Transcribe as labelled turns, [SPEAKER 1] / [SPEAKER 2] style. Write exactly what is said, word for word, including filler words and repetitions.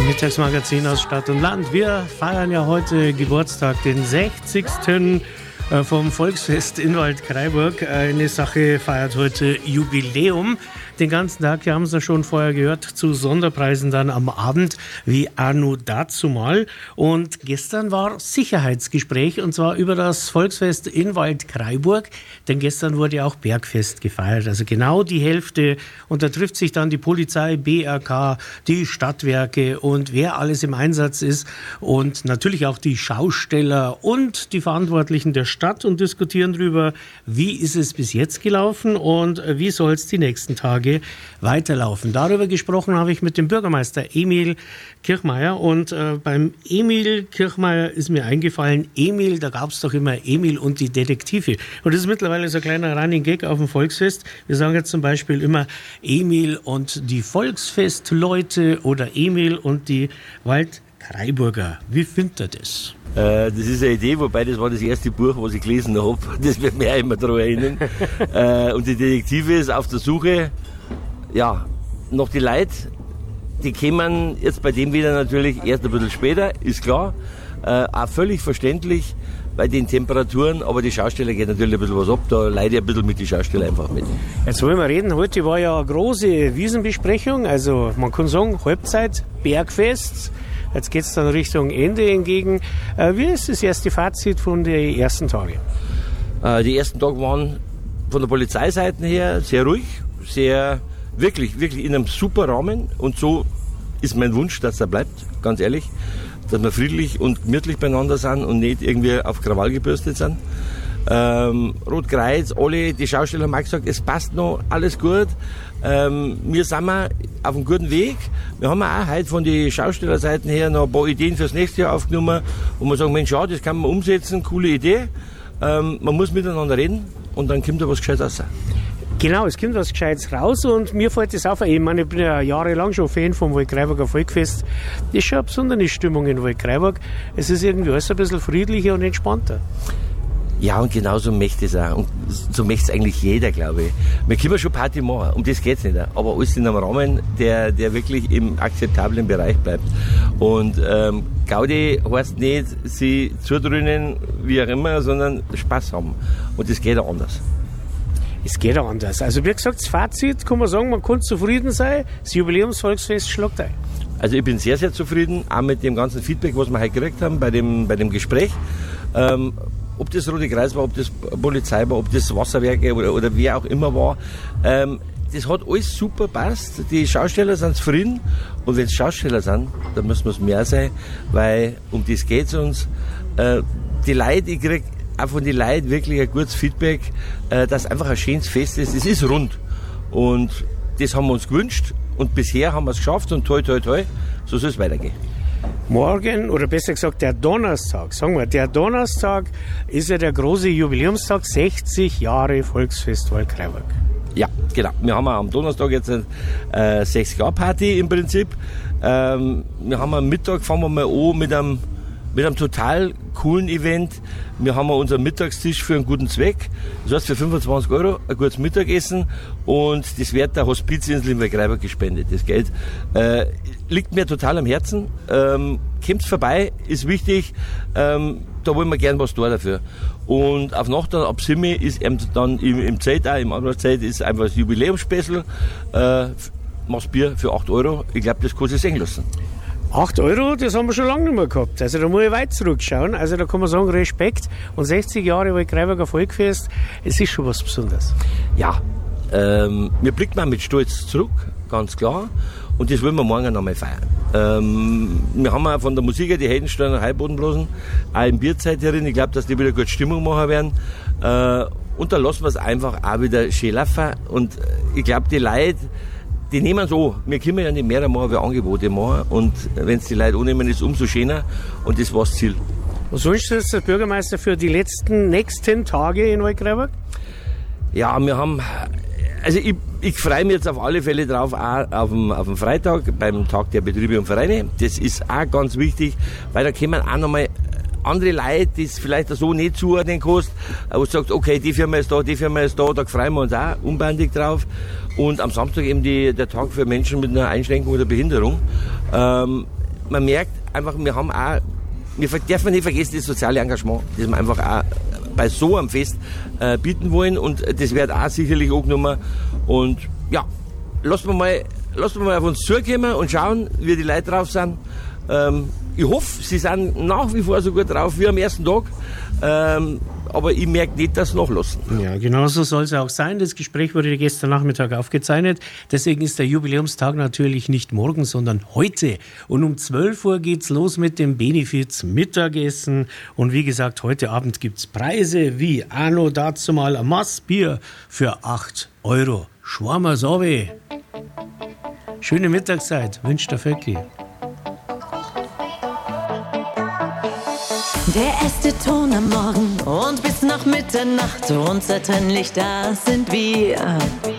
[SPEAKER 1] Mittagsmagazin aus Stadt und Land. Wir feiern ja heute Geburtstag, den sechzigsten vom Volksfest in Waldkraiburg. Eine Sache feiert heute Jubiläum. Den ganzen Tag, wir haben es ja schon vorher gehört, zu Sonderpreisen dann am Abend, wie anno dazumal. Und gestern war Sicherheitsgespräch, und zwar über das Volksfest in Waldkraiburg, denn gestern wurde auch Bergfest gefeiert, also genau die Hälfte. Und da trifft sich dann die Polizei, B R K, die Stadtwerke und wer alles im Einsatz ist und natürlich auch die Schausteller und die Verantwortlichen der Stadt und diskutieren darüber, wie ist es bis jetzt gelaufen und wie soll es die nächsten Tage weiterlaufen. Darüber gesprochen habe ich mit dem Bürgermeister Emil Kirchmeier, und äh, beim Emil Kirchmeier ist mir eingefallen, Emil, da gab es doch immer Emil und die Detektive. Und das ist mittlerweile so ein kleiner Running Gag auf dem Volksfest. Wir sagen jetzt zum Beispiel immer Emil und die Volksfestleute oder Emil und die Waldkraiburger. Wie findet ihr das?
[SPEAKER 2] Äh, das ist eine Idee, wobei das war das erste Buch, was ich gelesen habe. Das wird mir auch immer daran erinnern. äh, und die Detektive ist auf der Suche, ja, noch die Leute, die kommen jetzt bei dem wieder natürlich erst ein bisschen später, ist klar. Äh, auch völlig verständlich bei den Temperaturen, aber die Schausteller geht natürlich ein bisschen was ab, da leide ich ein bisschen mit den Schaustellern einfach mit.
[SPEAKER 1] Jetzt wollen wir reden, heute war ja eine große Wiesenbesprechung, also man kann sagen, Halbzeit, Bergfest. Jetzt geht es dann Richtung Ende entgegen. Äh, wie ist das erste Fazit von den ersten Tagen?
[SPEAKER 2] Äh, die ersten Tage waren von der Polizeiseite her sehr ruhig, sehr, wirklich, wirklich in einem super Rahmen. Und so ist mein Wunsch, dass er bleibt, ganz ehrlich. Dass wir friedlich und gemütlich beieinander sind und nicht irgendwie auf Krawall gebürstet sind. Ähm, Rotkreuz, alle, die Schausteller haben auch gesagt, es passt noch, alles gut. Ähm, wir sind wir auf einem guten Weg. Wir haben auch heute von den Schaustellerseiten her noch ein paar Ideen fürs nächste Jahr aufgenommen, wo wir sagen, Mensch, ja, das kann man umsetzen, coole Idee. Ähm, man muss miteinander reden und dann kommt da was Gescheites raus.
[SPEAKER 1] Genau, es kommt was Gescheites raus, und mir fällt das auf. Ich meine, ich bin ja jahrelang schon Fan vom Waldkraiburger Volksfest. Das ist schon eine besondere Stimmung in Waldkraiburg. Es ist irgendwie alles ein bisschen friedlicher und entspannter.
[SPEAKER 2] Ja, und genau so möchte es auch. Und so möchte es eigentlich jeder, glaube ich. Wir können schon Party machen, um das geht es nicht. Aber alles in einem Rahmen, der, der wirklich im akzeptablen Bereich bleibt. Und ähm, Gaudi heißt nicht, sie zudröhnen, wie auch immer, sondern Spaß haben. Und das geht auch anders.
[SPEAKER 1] Es geht auch anders. Also wie gesagt, das Fazit kann man sagen, man kann zufrieden sein. Das Jubiläumsvolksfest schlägt ein.
[SPEAKER 2] Also ich bin sehr, sehr zufrieden, auch mit dem ganzen Feedback, was wir heute gekriegt haben bei dem, bei dem Gespräch. Ähm, ob das Rote Kreuz war, ob das Polizei war, ob das Wasserwerke oder, oder wer auch immer war. Ähm, das hat alles super passt. Die Schausteller sind zufrieden. Und wenn es Schausteller sind, dann müssen wir es mehr sein, weil um das geht es uns. Äh, die Leute, ich kriege auch von den Leuten wirklich ein gutes Feedback, äh, dass einfach ein schönes Fest ist. Es ist rund. Und das haben wir uns gewünscht. Und bisher haben wir es geschafft. Und toi, toi, toi, so soll es weitergehen.
[SPEAKER 1] Morgen, oder besser gesagt der Donnerstag, sagen wir, der Donnerstag ist ja der große Jubiläumstag, sechzig Jahre Volksfest Waldkraiburg.
[SPEAKER 2] Ja, genau. Wir haben am Donnerstag jetzt eine äh, sechzig-Jahr-Party im Prinzip. Ähm, wir haben am Mittag, fangen wir mal an mit einem, mit einem total coolen Event. Wir haben unseren Mittagstisch für einen guten Zweck. Das heißt für fünfundzwanzig Euro ein gutes Mittagessen, und das wird der Hospizinsel in Waldkraiburg gespendet. Das Geld äh, liegt mir total am Herzen. Ähm, kommt vorbei, ist wichtig. Ähm, da wollen wir gern was tun dafür. Und auf Nacht dann ab Simi ist eben dann im, im Zeit, auch im Anwaltszeit, ist einfach das Jubiläumsspecial. Äh, machst Bier für acht Euro. Ich glaube, das kann sich sehen lassen.
[SPEAKER 1] acht Euro, das haben wir schon lange nicht mehr gehabt. Also da muss ich weit zurückschauen. Also da kann man sagen, Respekt. Und sechzig Jahre Waldkraiburger Volksfest, es ist schon was Besonderes.
[SPEAKER 2] Ja, ähm, wir blicken mal mit Stolz zurück, ganz klar. Und das wollen wir morgen noch mal feiern. Ähm, wir haben auch von der Musik die Heldensteiner Heilbodenblasen, auch in Bierzeit herin. Ich glaube, dass die wieder gute Stimmung machen werden. Äh, und da lassen wir es einfach auch wieder schön laufen. Und ich glaube, die Leute, die nehmen es an. Wir können ja nicht mehr machen, wie Angebote machen. Und wenn es die Leute annehmen, ist es umso schöner. Und das war das Ziel.
[SPEAKER 1] Was wünschst du als Bürgermeister für die letzten, nächsten Tage in Waldkraiburg?
[SPEAKER 2] Ja, wir haben... Also ich, ich freue mich jetzt auf alle Fälle drauf, auch auf dem, auf dem Freitag, beim Tag der Betriebe und Vereine. Das ist auch ganz wichtig, weil da kommen auch nochmal andere Leute, die es vielleicht so nicht zuordnen kannst, wo du sagst, okay, die Firma ist da, die Firma ist da, da freuen wir uns auch unbändig drauf. Und am Samstag eben die, der Tag für Menschen mit einer Einschränkung oder Behinderung. Ähm, man merkt einfach, wir haben auch, wir dürfen nicht vergessen, das soziale Engagement, das wir einfach auch bei so einem Fest äh, bieten wollen und das wird auch sicherlich angenommen. Und ja, lassen wir mal, lassen wir mal auf uns zukommen und schauen, wie die Leute drauf sind. Ähm, ich hoffe, sie sind nach wie vor so gut drauf wie am ersten Tag. Ähm, aber ich merke nicht, dass sie nachlassen.
[SPEAKER 1] Ja, genau so soll es auch sein. Das Gespräch wurde gestern Nachmittag aufgezeichnet. Deswegen ist der Jubiläumstag natürlich nicht morgen, sondern heute. Und um zwölf Uhr geht's los mit dem Benefiz-Mittagessen. Und wie gesagt, heute Abend gibt's Preise wie Anno dazu mal ein Massbier für acht Euro. Schwarmer Sobe. Schöne Mittagszeit, wünscht der Vöcki.
[SPEAKER 3] Der erste Ton am Morgen und bis nach Mitternacht, unzertrennlich, da sind wir.